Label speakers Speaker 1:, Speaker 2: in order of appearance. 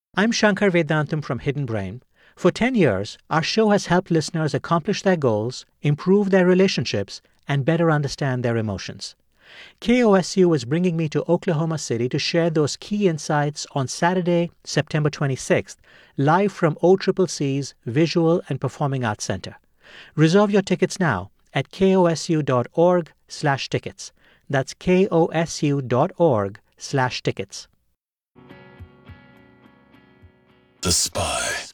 Speaker 1: I'm Shankar Vedantam from Hidden Brain. For 10 years, our show has helped listeners accomplish their goals, improve their relationships, and better understand their emotions. KOSU is bringing me to Oklahoma City to share those key insights on Saturday, September 26th, live from OCCC's Visual and Performing Arts Center. Reserve your tickets now at kosu.org/tickets. That's kosu.org/tickets.
Speaker 2: The Spy.